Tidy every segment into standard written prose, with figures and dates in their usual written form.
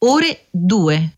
ore 2.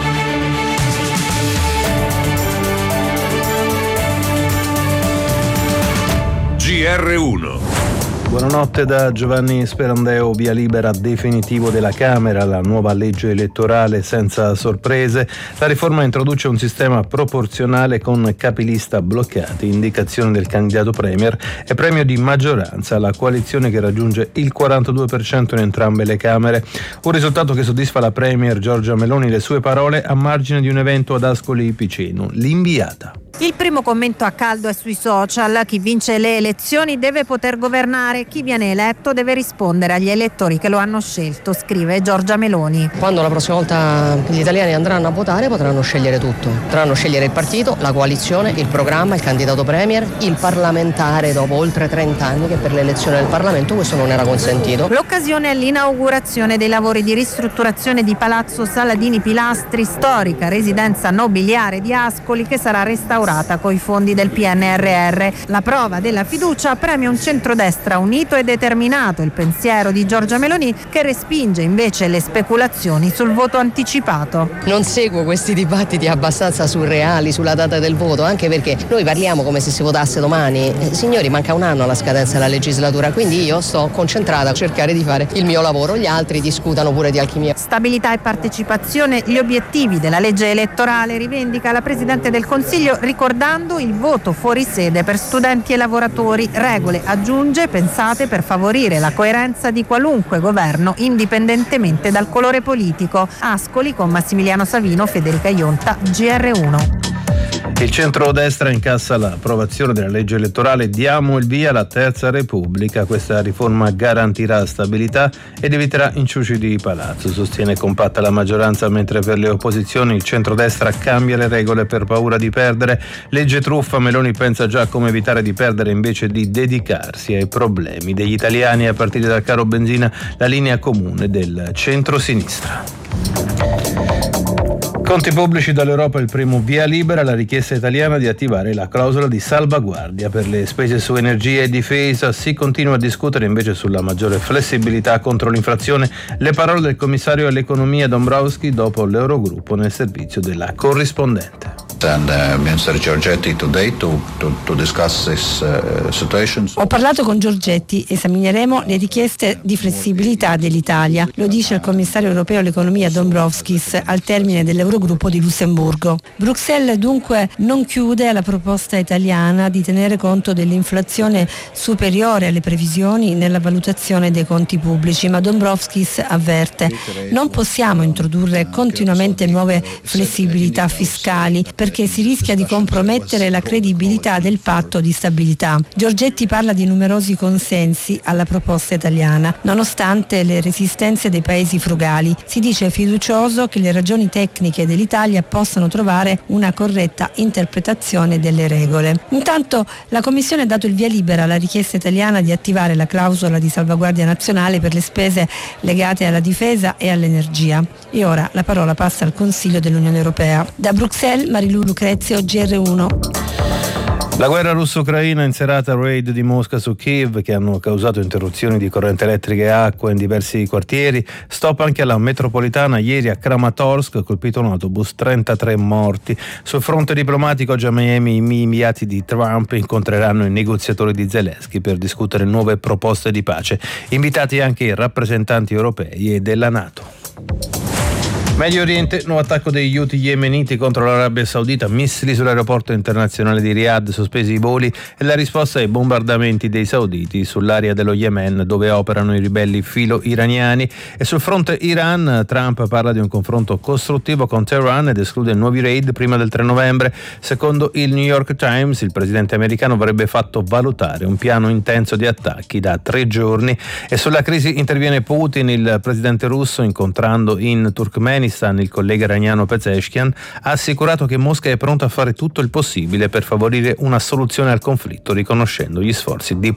GR1. Buonanotte da Giovanni Sperandeo. Via libera definitivo della Camera, la nuova legge elettorale senza sorprese. La riforma introduce un sistema proporzionale con capilista bloccati, indicazione del candidato premier e premio di maggioranza alla coalizione che raggiunge il 42% in entrambe le Camere. Un risultato che soddisfa la premier Giorgia Meloni, le sue parole a margine di un evento ad Ascoli Piceno. L'inviata. Il primo commento a caldo è sui social. Chi vince le elezioni deve poter governare, chi viene eletto deve rispondere agli elettori che lo hanno scelto, scrive Giorgia Meloni. Quando la prossima volta gli italiani andranno a votare potranno scegliere tutto. Potranno scegliere il partito, la coalizione, il programma, il candidato premier, il parlamentare dopo oltre 30 anni che per l'elezione del Parlamento questo non era consentito. L'occasione è l'inaugurazione dei lavori di ristrutturazione di Palazzo Saladini Pilastri, storica residenza nobiliare di Ascoli che sarà restaurata coi fondi del PNRR. La prova della fiducia premia un centrodestra unito e determinato, il pensiero di Giorgia Meloni che respinge invece le speculazioni sul voto anticipato. Non seguo questi dibattiti abbastanza surreali sulla data del voto, anche perché noi parliamo come se si votasse domani. Signori, manca un anno alla scadenza della legislatura, quindi io sto concentrata a cercare di fare il mio lavoro, gli altri discutano pure di alchimia. Stabilità e partecipazione, gli obiettivi della legge elettorale, rivendica la Presidente del Consiglio ricordando il voto fuori sede per studenti e lavoratori, regole, aggiunge, pensate per favorire la coerenza di qualunque governo indipendentemente dal colore politico. Ascoli con Massimiliano Savino, Federica Ionta, GR1. Il centrodestra incassa l'approvazione della legge elettorale. Diamo il via alla Terza Repubblica. Questa riforma garantirà stabilità ed eviterà inciuci di palazzo, sostiene compatta la maggioranza, mentre per le opposizioni il centrodestra cambia le regole per paura di perdere. Legge truffa, Meloni pensa già a come evitare di perdere invece di dedicarsi ai problemi degli italiani, a partire dal caro benzina, la linea comune del centro-sinistra. Conti pubblici dall'Europa, il primo via libera, la richiesta italiana di attivare la clausola di salvaguardia per le spese su energia e difesa. Si continua a discutere invece sulla maggiore flessibilità contro l'inflazione. Le parole del commissario all'economia Dombrovskis dopo l'Eurogruppo nel servizio della corrispondente. Minister Giorgetti today to discuss this situation. Ho parlato con Giorgetti, esamineremo le richieste di flessibilità dell'Italia, lo dice il commissario europeo all'economia Dombrovskis al termine dell'Eurogruppo di Lussemburgo. Bruxelles dunque non chiude alla proposta italiana di tenere conto dell'inflazione superiore alle previsioni nella valutazione dei conti pubblici, ma Dombrovskis avverte: non possiamo introdurre continuamente nuove flessibilità fiscali perché si rischia di compromettere la credibilità del patto di stabilità. Giorgetti parla di numerosi consensi alla proposta italiana, nonostante le resistenze dei paesi frugali. Si dice fiducioso che le ragioni tecniche dell'Italia possano trovare una corretta interpretazione delle regole. Intanto la Commissione ha dato il via libera alla richiesta italiana di attivare la clausola di salvaguardia nazionale per le spese legate alla difesa e all'energia. E ora la parola passa al Consiglio dell'Unione Europea. Da Bruxelles, Marilu Lucrezio, GR1. La guerra russo-ucraina, in serata raid di Mosca su Kiev che hanno causato interruzioni di corrente elettrica e acqua in diversi quartieri. Stop anche alla metropolitana ieri a Kramatorsk, colpito un autobus, 33 morti. Sul fronte diplomatico oggi a Miami i inviati di Trump incontreranno i negoziatori di Zelensky per discutere nuove proposte di pace. Invitati anche i rappresentanti europei e della NATO. Medio Oriente, nuovo attacco degli Houthi yemeniti contro l'Arabia Saudita, missili sull'aeroporto internazionale di Riyadh, sospesi i voli e la risposta ai bombardamenti dei sauditi sull'area dello Yemen dove operano i ribelli filo-iraniani. E sul fronte Iran, Trump parla di un confronto costruttivo con Teheran ed esclude nuovi raid prima del 3 novembre. Secondo il New York Times, il presidente americano avrebbe fatto valutare un piano intenso di attacchi da 3 giorni. E sulla crisi interviene Putin, il presidente russo, incontrando in Turkmenistan il collega iraniano Pezeshkian, ha assicurato che Mosca è pronta a fare tutto il possibile per favorire una soluzione al conflitto, riconoscendo gli sforzi diplomatici